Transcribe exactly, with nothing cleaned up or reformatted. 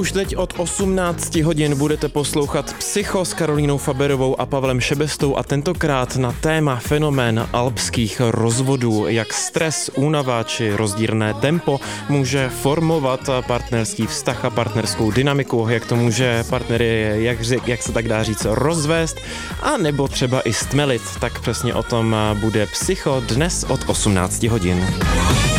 Už teď od osmnácti hodin budete poslouchat Psycho s Karolínou Faberovou a Pavlem Šebestou a tentokrát na téma fenomén alpských rozvodů, jak stres, únava či rozdílné tempo může formovat partnerský vztah a partnerskou dynamiku, jak to může partnery, jak, řek, jak se tak dá říct, rozvést a nebo třeba i stmelit. Tak přesně o tom bude Psycho dnes od osmnácti hodin.